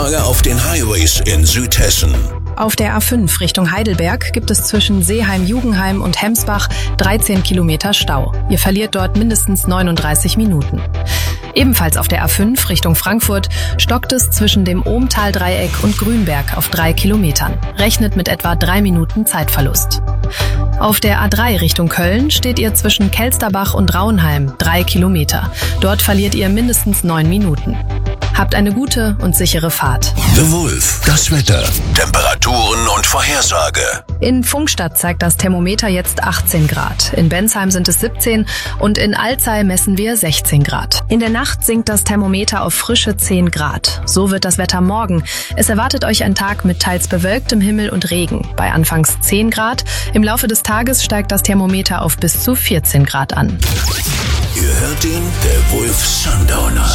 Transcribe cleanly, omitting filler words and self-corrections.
Verkehrslage auf den Highways in Südhessen. Auf der A5 Richtung Heidelberg gibt es zwischen Seeheim-Jugenheim und Hemsbach 13 Kilometer Stau. Ihr verliert dort mindestens 39 Minuten. Ebenfalls auf der A5 Richtung Frankfurt stockt es zwischen dem Ohmtal-Dreieck und Grünberg auf 3 Kilometern. Rechnet mit etwa 3 Minuten Zeitverlust. Auf der A3 Richtung Köln steht ihr zwischen Kelsterbach und Raunheim 3 Kilometer. Dort verliert ihr mindestens 9 Minuten. Habt eine gute und sichere Fahrt. The Wolf, das Wetter, Temperaturen und Vorhersage. In Pfungstadt zeigt das Thermometer jetzt 18 Grad. In Bensheim sind es 17 und in Alzey messen wir 16 Grad. In der Nacht sinkt das Thermometer auf frische 10 Grad. So wird das Wetter morgen. Es erwartet euch ein Tag mit teils bewölktem Himmel und Regen. Bei anfangs 10 Grad. Im Laufe des Tages steigt das Thermometer auf bis zu 14 Grad an. Ihr hört ihn, der Wolf Sundowner.